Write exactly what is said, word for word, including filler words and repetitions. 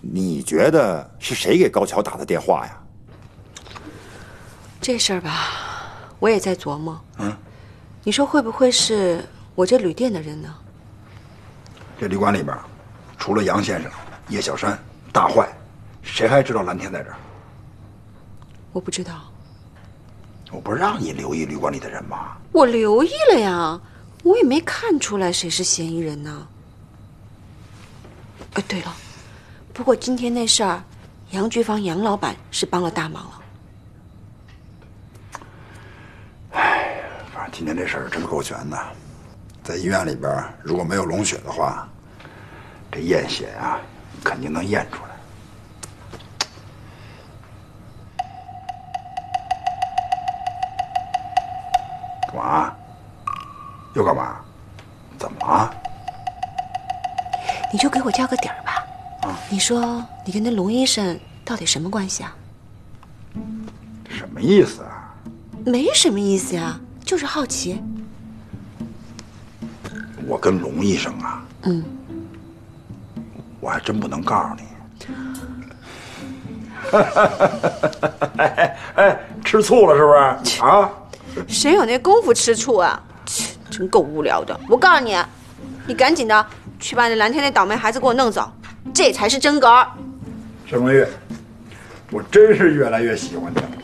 你觉得是谁给高桥打的电话呀？ 这事儿吧，我也在琢磨。 嗯， 你说会不会是我这旅店的人呢？ 这旅馆里边，除了杨先生、叶小山、大坏，谁还知道蓝天在这儿？ 我不知道。 我不是让你留意旅馆里的人吗？ 我留意了呀，我也没看出来谁是嫌疑人呢。哎，对了，不过今天那事儿，杨菊坊杨老板是帮了大忙了。 哎，反正今天这事儿真够悬的。在医院里边，如果没有龙血的话，这验血啊，肯定能验出来。干嘛？又干嘛？怎么了？ 你就给我交个底儿吧。 啊， 你说你跟那龙医生到底什么关系啊？ 什么意思啊？ 没什么意思呀，就是好奇。 我跟龙医生啊， 嗯， 我还真不能告诉你。哎哎，吃醋了是不是？啊？ 谁有那功夫吃醋啊？切，真够无聊的。我告诉你，你赶紧的去把那蓝天那倒霉孩子给我弄走，这才是真格儿。 沈梦玉，我真是越来越喜欢你了。